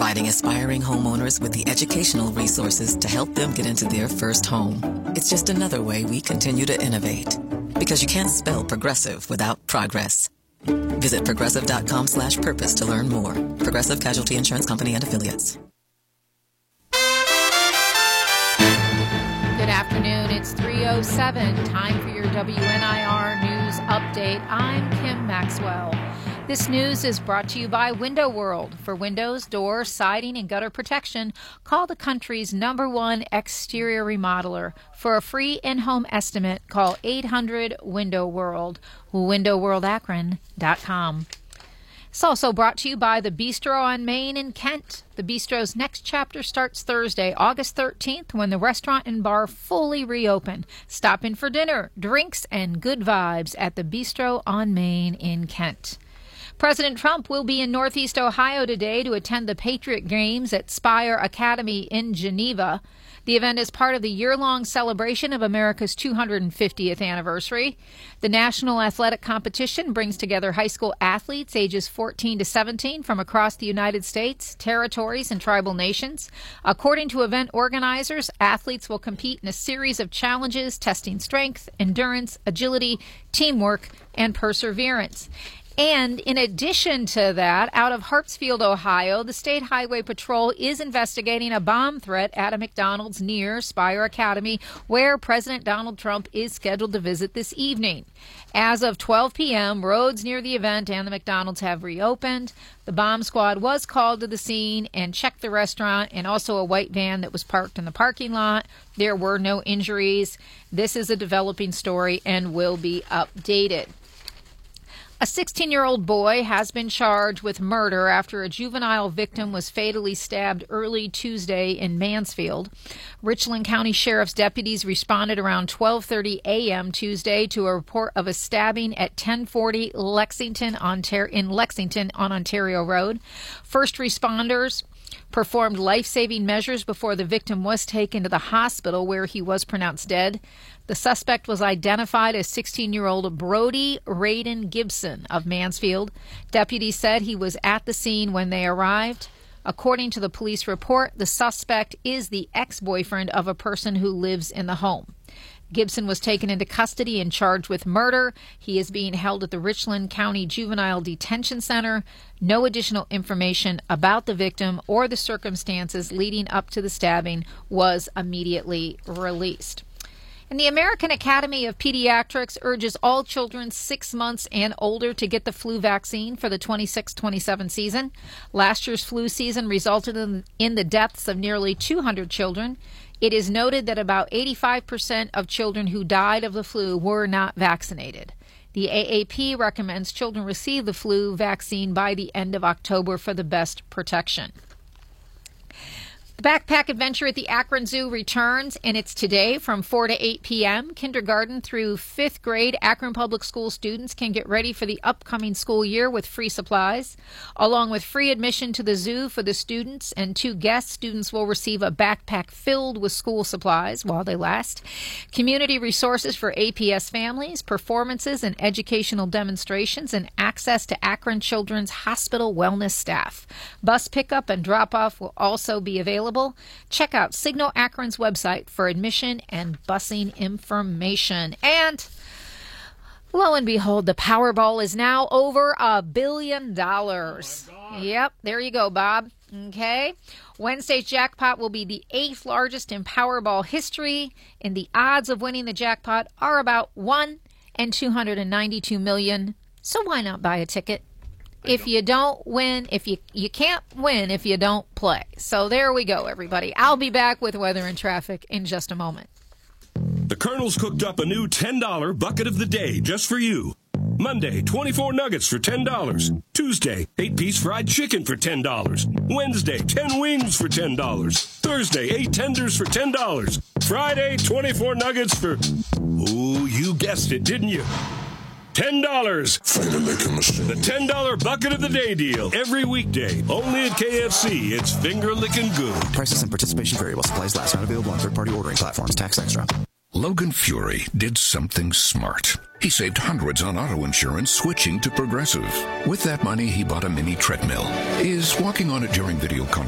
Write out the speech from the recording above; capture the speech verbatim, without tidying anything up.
providing aspiring homeowners with the educational resources to help them get into their first home. It's just another way we continue to innovate. Because you can't spell progressive without progress. Visit progressive.com slash purpose to learn more. Progressive Casualty Insurance Company and Affiliates. Good afternoon. It's three oh seven. Time for your W N I R News Update. I'm Kim Maxwell. This news is brought to you by Window World. For windows, doors, siding, and gutter protection, call the country's number one exterior remodeler. For a free in-home estimate, call eight hundred window world, window world akron dot com. It's also brought to you by the Bistro on Main in Kent. The Bistro's next chapter starts Thursday, August thirteenth, when the restaurant and bar fully reopen. Stop in for dinner, drinks, and good vibes at the Bistro on Main in Kent. President Trump will be in Northeast Ohio today to attend the Patriot Games at Spire Academy in Geneva. The event is part of the year-long celebration of America's two hundred fiftieth anniversary. The national athletic competition brings together high school athletes ages fourteen to seventeen from across the United States, territories, and tribal nations. According to event organizers, athletes will compete in a series of challenges testing strength, endurance, agility, teamwork, and perseverance. And in addition to that, out of Hartsfield, Ohio, the State Highway Patrol is investigating a bomb threat at a McDonald's near Spire Academy, where President Donald Trump is scheduled to visit this evening. As of twelve p.m., roads near the event and the McDonald's have reopened. The bomb squad was called to the scene and checked the restaurant and also a white van that was parked in the parking lot. There were no injuries. This is a developing story and will be updated. A sixteen-year-old boy has been charged with murder after a juvenile victim was fatally stabbed early Tuesday in Mansfield. Richland County Sheriff's deputies responded around twelve thirty a.m. Tuesday to a report of a stabbing at ten forty Lexington, Ontario, in Lexington on Ontario Road. First responders performed life-saving measures before the victim was taken to the hospital, where he was pronounced dead. The suspect was identified as sixteen-year-old Brody Raiden Gibson of Mansfield. Deputies said he was at the scene when they arrived. According to the police report, the suspect is the ex-boyfriend of a person who lives in the home. Gibson was taken into custody and charged with murder. He is being held at the Richland County Juvenile Detention Center. No additional information about the victim or the circumstances leading up to the stabbing was immediately released. And the American Academy of Pediatrics urges all children six months and older to get the flu vaccine for the twenty-six twenty-seven season. Last year's flu season resulted in, in the deaths of nearly two hundred children. It is noted that about eighty-five percent of children who died of the flu were not vaccinated. The A A P recommends children receive the flu vaccine by the end of October for the best protection. The Backpack Adventure at the Akron Zoo returns, and it's today from four to eight p.m. Kindergarten through fifth grade Akron Public School students can get ready for the upcoming school year with free supplies. Along with free admission to the zoo for the students and two guests, students will receive a backpack filled with school supplies while they last. Community resources for A P S families, performances and educational demonstrations, and access to Akron Children's Hospital wellness staff. Bus pickup and drop-off will also be available. Check out Signal Akron's website for admission and busing information. And lo and behold, the Powerball is now over a billion dollars. Oh, yep, there you go, Bob. Okay. Wednesday's jackpot will be the eighth largest in Powerball history, and the odds of winning the jackpot are about one in two hundred ninety-two million. So why not buy a ticket? If you don't win, if you you can't win if you don't play. So there we go, everybody. I'll be back with weather and traffic in just a moment. The Colonel's cooked up a new ten dollar bucket of the day just for you. Monday, twenty-four nuggets for ten dollars. Tuesday, eight-piece fried chicken for ten dollars. Wednesday, ten wings for ten dollars. Thursday, eight tenders for ten dollars. Friday, twenty-four nuggets for... Ooh, you guessed it, didn't you? ten dollars. The ten dollar bucket of the day deal. Every weekday. Only at K F C. It's finger licking good. Prices and participation vary while supplies last. Not available on third-party ordering platforms. Tax extra. Logan Fury did something smart. He saved hundreds on auto insurance switching to Progressive. With that money, he bought a mini treadmill. Is walking on it during video conferencing